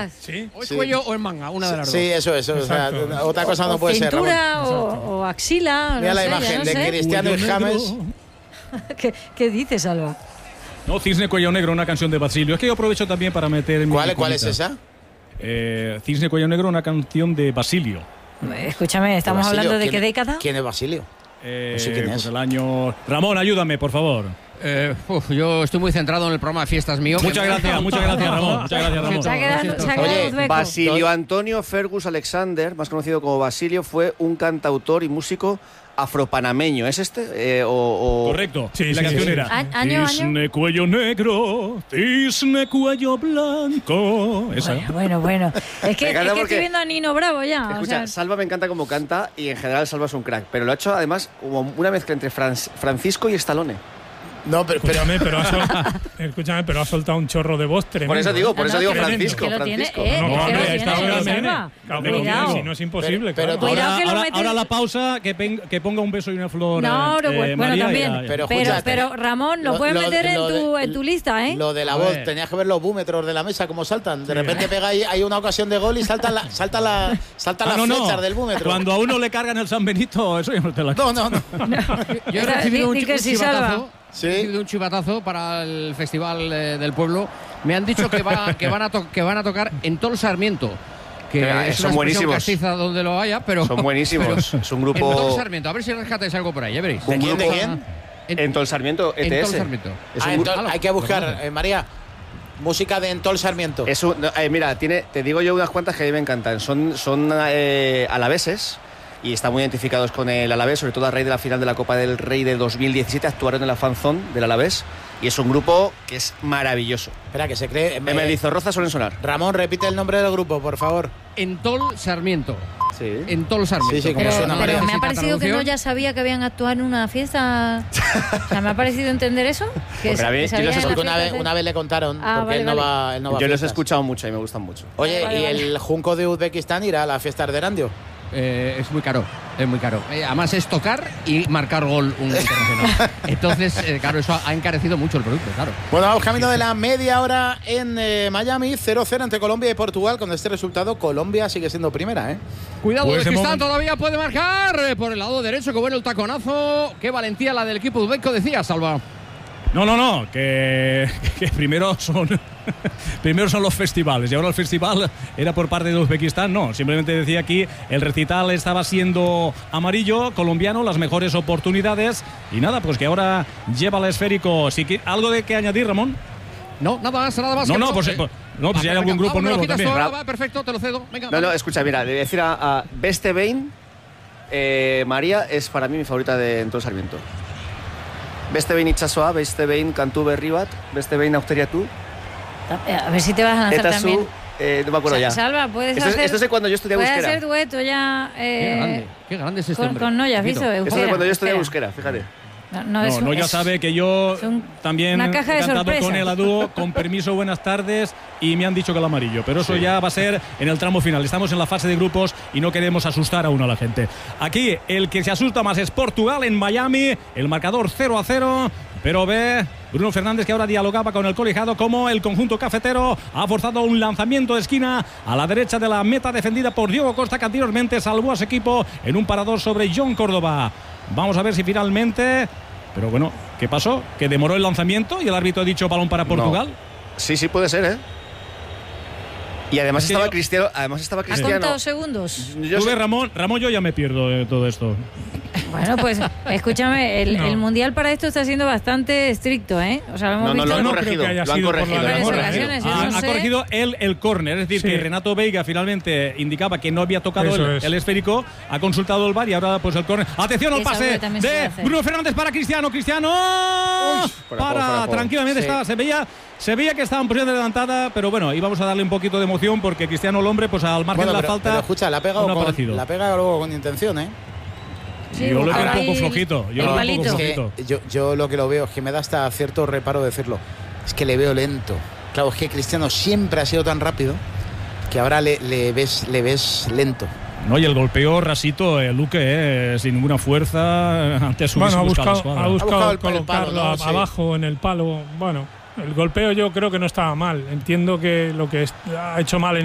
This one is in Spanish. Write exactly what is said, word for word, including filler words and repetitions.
mangas. Sí. O es Sí. cuello o es manga, una de las Sí, dos. eso, eso. O sea, Exacto. otra cosa o, no o puede ser, Ramón. cintura o, o axila. Mira no la sé, ya imagen no de sé. Cristiano y Cuello James. negro. ¿Qué, ¿Qué dices, Alba? No, Cisne Cuello Negro, una canción de Basilio. Es que yo aprovecho también para meter mi ¿Cuál, ¿Cuál es cuñita. esa? Eh, Cisne Cuello Negro, una canción de Basilio. Escúchame, ¿estamos Basilio, hablando de ¿quién- qué década? ¿Quién es Basilio? Eh, No sé quién pues es. el año... Ramón, ayúdame, por favor. Eh, uf, yo estoy muy centrado en el programa de fiestas mío. Muchas gracias, muchas gracias, Ramón. Muchas gracias, Ramón. Se ha quedado, se ha quedado Oye, uzbeco. Basilio Antonio Fergus Alexander, más conocido como Basilio, fue un cantautor y músico afropanameño. ¿Es este? Eh, o, o- Correcto. Sí, la sí, canción sí. era A- año, Cisne año. Cuello Negro, Cisne Cuello Blanco. Esa. Bueno, bueno, bueno. Es que, Me es encanta que porque- estoy viendo a Nino Bravo ya. o Escucha, sea, Salva me encanta cómo canta y en general Salva es un crack, pero lo ha hecho además como una mezcla entre Fran- Francisco y Stallone. No, pero, pero Pues Escúchame, pero ha sol- escúchame, pero ha soltado un chorro de voz tremendo. Por eso digo, por No, eso no, digo que lo- Francisco. que lo tiene, Francisco. eh, No, es que hombre, lo está tiene, obviamente. Salva. Claro que lo Cuidado. tiene, si no es imposible. Pero- claro. pero- Cuidado Ahora, que lo ahora- metes- ahora la pausa, que, pen- que ponga un beso y una flor. No, eh, pero eh, bueno, María, también. ya, ya. Pero Pero, escúchate. pero, Ramón, lo, Lo- puedes lo- meter en, lo tu, de- en tu lista, ¿eh? Lo de la A voz, ver. tenías que ver los búmetros de la mesa, cómo saltan. De repente pega ahí, hay una ocasión de gol y saltan, la, saltan, la, saltan Ah, las no, no. flechas del búmetro. Cuando a uno le cargan el San Benito, eso ya no te la No, no, no. Yo he Era- recibido un, di- di chi- que un sí, chivatazo. Salva. Sí. He recibido un chivatazo para el Festival eh, del Pueblo. Me han dicho que, va, que, van a to- que van a tocar en Tol Sarmiento. Que Eh, es son una expresión buenísimos. castiza donde lo haya, pero. Son buenísimos. pero Es un En grupo. Tol Sarmiento, a ver si rescatáis algo por ahí, ya veréis. ¿De un quién, de grupo- quién? En, En Tol Sarmiento, en E T S. Tol Sarmiento. Es Ah, un grupo. Entol- hay que buscar, eh, María, música de Entol Sarmiento. Es un- no, eh, mira, tiene, te digo yo unas cuantas que a mí me encantan. Son, son eh, alaveses y están muy identificados con el Alavés, sobre todo a raíz de la final de la Copa del Rey de dos mil diecisiete. Actuaron en la fanzón del Alavés y es un grupo que es maravilloso. Espera, que se cree. En Melizorroza suelen sonar. Ramón, repite el nombre del grupo, por favor. En Tol Sarmiento. Sí. En Tol Sarmiento. Sí, sí, como Pero, suena, pero María. me ha parecido que no ya sabía que habían actuado en una fiesta. O sea, me ha parecido entender eso. Que, Porque a mí- que yo sabían les en la Porque una fiesta vez, de- una vez le contaron, Ah, porque vale, él, no vale. va, él no va a Yo los he fiestas. escuchado mucho y me gustan mucho. Oye, Vale, ¿y vale. el Junco de Uzbekistán irá a las fiestas de Erandio? Eh, es muy caro, es muy caro. Eh, además es tocar y marcar gol un internacional. Entonces, eh, claro, eso ha encarecido mucho el producto, claro. Bueno, vamos camino de la media hora en eh, Miami, cero cero entre Colombia y Portugal. Con este resultado, Colombia sigue siendo primera, ¿eh? Cuidado, Pues de de Cristán momento- todavía puede marcar eh, por el lado derecho. Qué bueno el taconazo. Qué valentía la del equipo uzbeco, decía Salva. No, no, no, que, que primero son primero son los festivales y ahora el festival era por parte de Uzbekistán. No, simplemente decía aquí el recital estaba siendo amarillo, colombiano, las mejores oportunidades y nada, pues que ahora lleva el esférico. Si que- ¿Algo de que añadir, Ramón? No, nada más, nada más. No, que no, eso. pues, Eh, pues, no, pues si hay venga, algún grupo vamos, me lo nuevo quitas también. tú ahora, va, perfecto, te lo cedo. Venga, No, no, vamos. escucha, mira, le voy a decir a, a Beste Bain, eh, María es para mí mi favorita de Entol Sarmiento. Beste Bain itxasoa, Beste Bain kantu berri bat, Beste Bain auteriatu, A ver si te vas a lanzar eta también. zu, eh, no me acuerdo Sa- ya. Salva, puedes Esto es, hacer. esto es de cuando yo estudiaba puedes euskera. hacer dueto ya. Qué Eh, grande, qué grande es este con, hombre. con Noya, has Ojito. visto, Esto es de euskera, cuando yo estudiaba euskera. euskera, fíjate. No, no, No, es un- no, ya es- sabe que yo es un- también una caja de he cantado sorpresas. con él a dúo, con permiso, buenas tardes, y me han dicho que el amarillo. Pero eso Sí. ya va a ser en el tramo final. Estamos en la fase de grupos y no queremos asustar aún a la gente. Aquí el que se asusta más es Portugal en Miami, el marcador cero a cero. Pero ve Bruno Fernández, que ahora dialogaba con el colegiado, como el conjunto cafetero ha forzado un lanzamiento de esquina a la derecha de la meta defendida por Diogo Costa, que anteriormente salvó a su equipo en un parador sobre John Córdoba. Vamos a ver si finalmente... Pero bueno, ¿qué pasó? ¿Que demoró el lanzamiento y el árbitro ha dicho balón para Portugal? Sí, sí, puede ser, ¿eh? Y además Es que estaba yo- Cristiano, además estaba ¿Ha Cristiano. contado segundos? Yo Tú sé- ves, Ramón, Ramón, yo ya me pierdo de todo esto. Bueno, pues escúchame, el, No. el mundial para esto está siendo bastante estricto, ¿eh? O sea, lo hemos No, no, visto lo han no creo corregido, que haya lo han sido por la corregido. en lo han varias corregido. ocasiones. Yo Ha, no ha sé. corregido el, el córner, es decir, Sí. que Renato Veiga finalmente indicaba que no había tocado Eso el, es. el esférico, ha consultado el V A R y ahora pues el córner. Atención al Esa pase duda también se de puede hacer. Bruno Fernández para Cristiano, Cristiano Uy, fuera para, juego, fuera juego. tranquilamente Sí. estaba, se veía, se veía que estaba en posición adelantada, pero bueno, íbamos a darle un poquito de emoción porque Cristiano el hombre, pues al margen Bueno, de la pero, falta, pero escucha, la ha pegado no ha con, aparecido. la ha pegado con intención, ¿eh? Sí, yo lo veo buscar un poco ahí flojito, yo el lo veo un palito. poco Es que flojito. yo, yo lo que lo veo es que me da hasta cierto reparo decirlo. Es que le veo lento. Claro, es que Cristiano siempre ha sido tan rápido que ahora le, le ves, le ves lento. No, y el golpeo rasito, eh, Luque, eh, sin ninguna fuerza, antes Bueno, hubiese ha buscado la buscado, escuadra. ha buscado buscado el- el colocarlo palo, ¿no? a- Sí. abajo en el palo. Bueno, el golpeo yo creo que no estaba mal. Entiendo que lo que es- ha hecho mal en